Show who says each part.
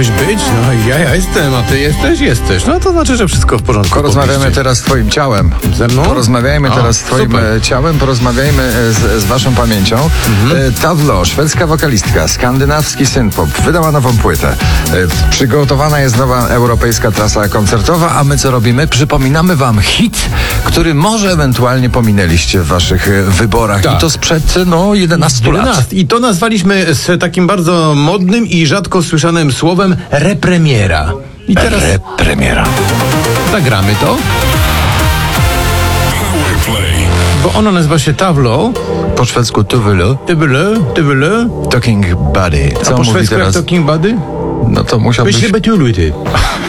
Speaker 1: Miałeś być? No ja jestem, a ty jesteś. No to znaczy, że wszystko w porządku.
Speaker 2: Porozmawiamy teraz z twoim ciałem.
Speaker 1: Ze mną?
Speaker 2: Porozmawiajmy teraz z twoim ciałem, porozmawiajmy z waszą pamięcią. Tavlo, szwedzka wokalistka, skandynawski synpop, wydała nową płytę. Przygotowana jest nowa europejska trasa koncertowa, a my co robimy? Przypominamy wam hit, który może ewentualnie pominęliście w waszych wyborach.
Speaker 1: Tak.
Speaker 2: I to sprzed 11 lat.
Speaker 1: I to nazwaliśmy z takim bardzo modnym i rzadko słyszanym słowem repremiera. I teraz
Speaker 2: Premiera.
Speaker 1: zagramy to, bo ono nazywa się Tavlo.
Speaker 2: Po szwedzku Tuvelu,
Speaker 1: Tybyle.
Speaker 2: Talking Buddy.
Speaker 1: A
Speaker 2: Co
Speaker 1: po
Speaker 2: mówi
Speaker 1: szwedzku jak
Speaker 2: teraz?
Speaker 1: to King Buddy?
Speaker 2: No to musiałbyś...
Speaker 1: Ty.